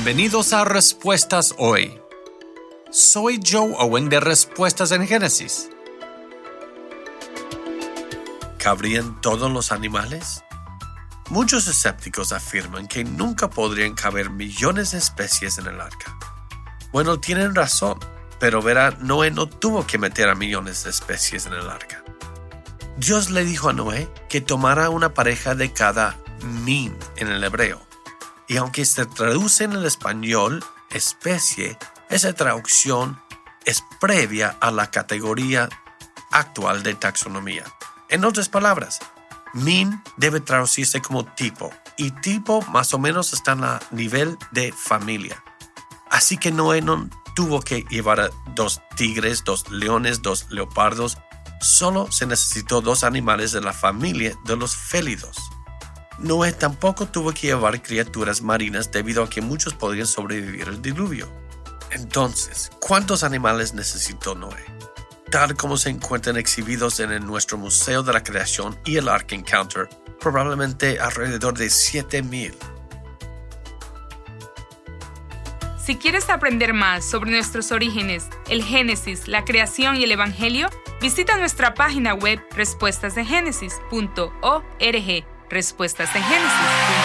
Bienvenidos a Respuestas Hoy. Soy Joe Owen de Respuestas en Génesis. ¿Cabrían todos los animales? Muchos escépticos afirman que nunca podrían caber millones de especies en el arca. Bueno, tienen razón, pero verá, Noé no tuvo que meter a millones de especies en el arca. Dios le dijo a Noé que tomara una pareja de cada min en el hebreo. Y aunque se traduce en el español especie, esa traducción es previa a la categoría actual de taxonomía. En otras palabras, min debe traducirse como tipo, y tipo más o menos está a nivel de familia. Así que Noé no tuvo que llevar a 2 tigres, 2 leones, 2 leopardos. Solo se necesitó 2 animales de la familia de los félidos. Noé tampoco tuvo que llevar criaturas marinas debido a que muchos podrían sobrevivir al diluvio. Entonces, ¿cuántos animales necesitó Noé? Tal como se encuentran exhibidos en nuestro Museo de la Creación y el Ark Encounter, probablemente alrededor de 7,000. Si quieres aprender más sobre nuestros orígenes, el Génesis, la creación y el Evangelio, visita nuestra página web respuestasdegénesis.org. respuestasdegénesis.org